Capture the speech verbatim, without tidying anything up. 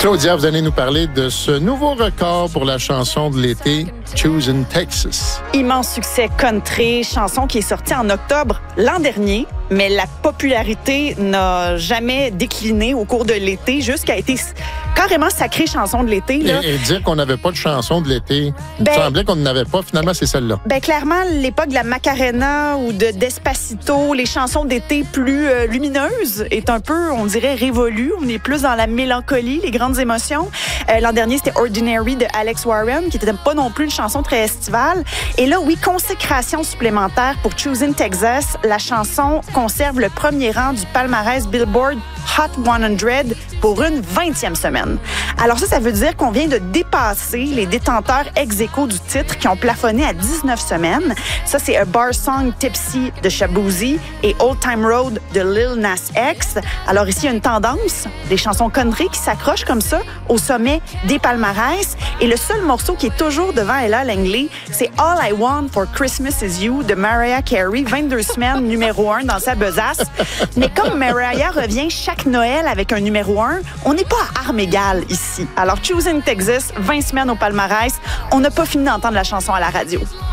Claudia, vous allez nous parler de ce nouveau record pour la chanson de l'été, Choosing Texas. Immense succès country, chanson qui est sortie en octobre l'an dernier, mais la popularité n'a jamais décliné au cours de l'été, jusqu'à été carrément sacrée chanson de l'été. Là. Et, et dire qu'on n'avait pas de chanson de l'été, ben, il semblait qu'on n'en avait pas, finalement, c'est celle-là. Ben clairement, l'époque de la Macarena ou de Despacito, les chansons d'été plus euh, lumineuses, est un peu, on dirait, révolue. On est plus dans la mélancolie, les grandes émotions. Euh, l'an dernier, c'était Ordinary de Alex Warren, qui n'était pas non plus une chanson très estivale. Et là, oui, consécration supplémentaire pour Choosing Texas. La chanson conserve le premier rang du palmarès Billboard Hot cent pour une vingtième semaine. Alors ça, ça veut dire qu'on vient de dépasser les détenteurs ex-aequo du titre qui ont plafonné à dix-neuf semaines. Ça, c'est A Bar Song Tipsy de Shaboozey et Old Time Road de Lil Nas X. Alors ici, il y a une tendance, des chansons country qui s'accrochent comme ça au sommet des palmarès. Et le seul morceau qui est toujours devant Ella Langley, c'est All I Want for Christmas Is You de Mariah Carey, vingt-deux semaines numéro un dans sa besace. Mais comme Mariah revient chaque Noël avec un numéro un, on n'est pas à armes égales ici. Alors, Choosing Texas, vingt semaines au palmarès, on n'a pas fini d'entendre la chanson à la radio.